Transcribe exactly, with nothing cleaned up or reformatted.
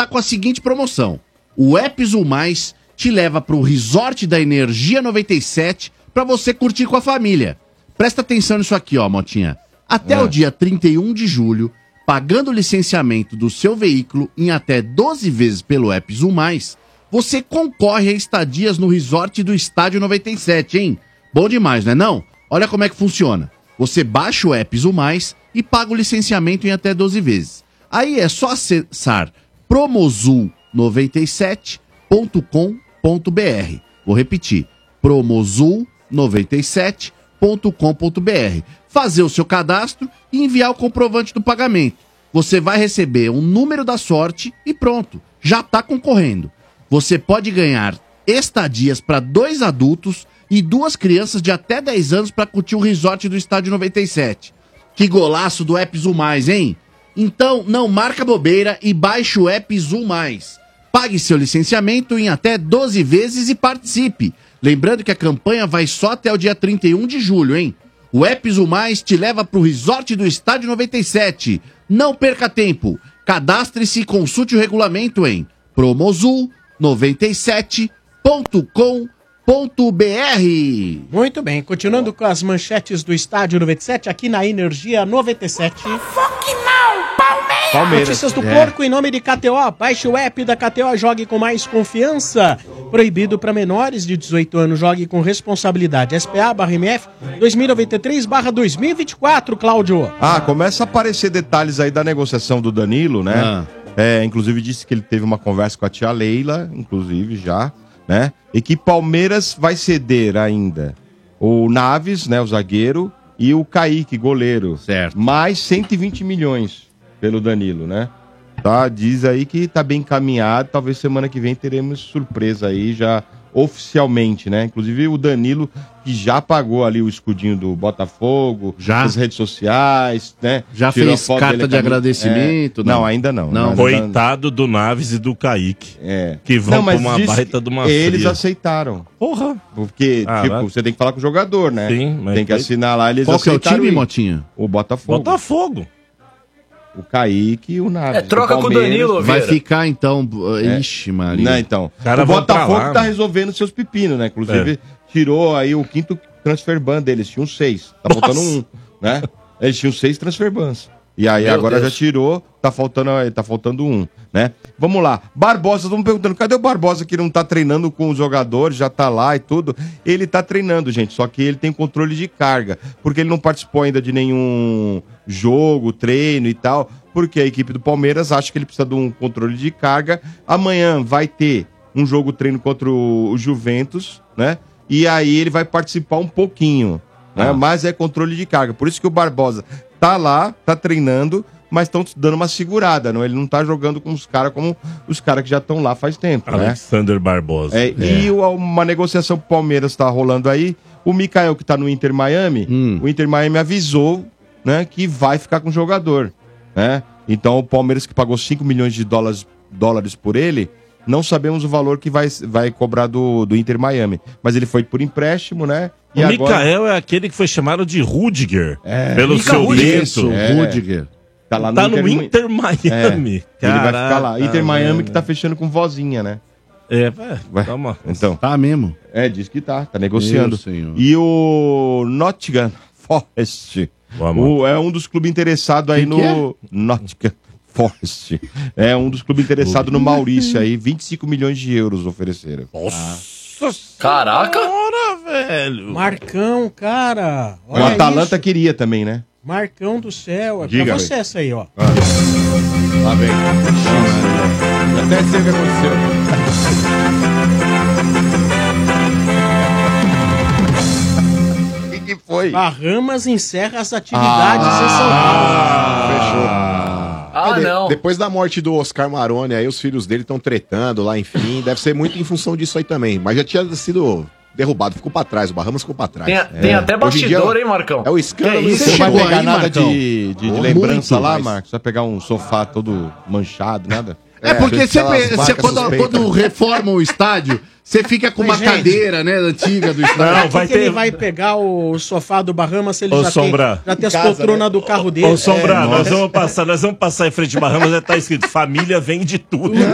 tá com a seguinte promoção. O App Azul Mais te leva pro Resort da Energia noventa e sete pra você curtir com a família. Presta atenção nisso aqui, ó, Motinha. Até é. o dia trinta e um de julho, pagando o licenciamento do seu veículo em até doze vezes pelo App Azul Mais, você concorre a estadias no Resort do Estádio noventa e sete, hein? Bom demais, né não? Olha como é que funciona. Você baixa o App Azul Mais e paga o licenciamento em até doze vezes. Aí é só acessar promozul noventa e sete ponto com ponto br. Vou repetir, promozul noventa e sete ponto com ponto br. Fazer o seu cadastro e enviar o comprovante do pagamento. Você vai receber um número da sorte e pronto, já está concorrendo. Você pode ganhar estadias para dois adultos e duas crianças de até dez anos para curtir o resort do Estádio noventa e sete. Que golaço do App Azul Mais, hein? Então, não marca bobeira e baixe o App Azul Mais. Pague seu licenciamento em até doze vezes e participe. Lembrando que a campanha vai só até o dia trinta e um de julho, hein? O App Azul Mais te leva para o resort do Estádio noventa e sete. Não perca tempo. Cadastre-se e consulte o regulamento em promozul noventa e sete ponto com ponto br. Muito bem, continuando com as manchetes do Estádio noventa e sete, aqui na Energia noventa e sete. Palmeiras. Notícias do é. Porco em nome de K T O. Baixe o app da K T O, jogue com mais confiança. Proibido para menores de dezoito anos, jogue com responsabilidade. S P A barra M F dois mil e noventa e três barra dois mil e vinte e quatro, Cláudio. Ah, começa a aparecer detalhes aí da negociação do Danilo, né? Ah. É, inclusive disse que ele teve uma conversa com a tia Leila, inclusive já, né? E que Palmeiras vai ceder ainda o Naves, né, o zagueiro, e o Kaique, goleiro. Certo. Mais cento e vinte milhões pelo Danilo, né? Tá, diz aí que tá bem encaminhado, talvez semana que vem teremos surpresa aí já oficialmente, né? Inclusive o Danilo, que já pagou ali o escudinho do Botafogo, já? nas redes sociais, né? Já Tirou fez carta de agradecimento? É... Não. não, ainda não. não. não Coitado do Naves e do Kaique, é. que vão pra uma baita de uma eles fria. aceitaram. Porra! Porque, ah, tipo, vai. você tem que falar com o jogador, né? Sim, mas tem que assinar lá, eles Qual que é o time, ir. Motinha? O Botafogo. Botafogo. O Kaique e o Naves. É, troca o com o Danilo, vai ficar, então... É. Ixi, Maria. Não, então. Cara, o Botafogo lá, tá né? resolvendo seus pepinos, né? Inclusive, é. tirou aí o quinto transfer ban deles. Tinham seis. Tá Nossa. faltando um, né? Eles tinham seis transfer bans. E aí Meu agora Deus. já tirou, tá faltando, tá faltando um, né? Vamos lá. Barbosa, vamos perguntando, cadê o Barbosa que não tá treinando com os jogadores, já tá lá e tudo? Ele tá treinando, gente, só que ele tem controle de carga, porque ele não participou ainda de nenhum jogo, treino e tal, porque a equipe do Palmeiras acha que ele precisa de um controle de carga. Amanhã vai ter um jogo treino contra o Juventus, né? E aí ele vai participar um pouquinho, né? Ah. Mas é controle de carga. Por isso que o Barbosa tá lá, tá treinando, mas estão dando uma segurada, não? Ele não tá jogando com os caras como os caras que já estão lá faz tempo, Alexander né? Barbosa. É, é. E uma negociação pro Palmeiras tá rolando aí. O Mikael, que tá no Inter Miami, hum. o Inter Miami avisou, né, que vai ficar com o jogador, né? Então o Palmeiras, que pagou cinco milhões de dólares, dólares por ele, não sabemos o valor que vai, vai cobrar do, do Inter Miami. Mas ele foi por empréstimo, né? E o agora... Mikael é aquele que foi chamado de Rudiger, é. pelo Mica seu Rudiger. Bento. É. Rudiger. Tá, lá no, tá Inter... no Inter Miami. É. Ele vai ficar lá. Inter Miami mano. que tá fechando com vozinha, né? É, vai. Toma. Então. Tá mesmo? É, diz que tá. Tá negociando. Senhor. E o Nottingham Forest o, é um dos clubes interessados aí que no... Que é? Nottingham Forest. É um dos clubes interessados no Maurício aí. vinte e cinco milhões de euros ofereceram. Nossa! Caraca! Senhora, velho! Marcão, cara! O Atalanta isso. queria também, né? Marcão do céu. É Diga, pra você essa aí, ó. Ah. Lá vem. Até sei o que aconteceu. O que, que foi? Bahamas encerra as atividades ah, em São Paulo. Ah, fechou. Ah, de, não. Depois da morte do Oscar Maroni, aí os filhos dele estão tretando lá, enfim. Deve ser muito em função disso aí também. Mas já tinha sido derrubado, ficou pra trás. O Bahamas ficou pra trás. Tem, é. tem até bastidor, dia, hein, Marcão? É o escândalo. Que isso? Você vai pegar aí, nada Marcão? de, de, de lembrança muito, lá, mas... Marcos? Vai pegar um sofá todo manchado, nada? É, é porque você, quando, quando reforma o estádio, você fica com uma gente, cadeira, né, antiga do estádio. Não, vai que ter... ele vai pegar o sofá do Bahamas se ele Ô, já, Sombra. tem, já tem as poltronas né? do carro dele. Ô, Sombra, é, nós, vamos passar, nós vamos passar em frente ao Bahamas, já tá escrito, família vem de tudo.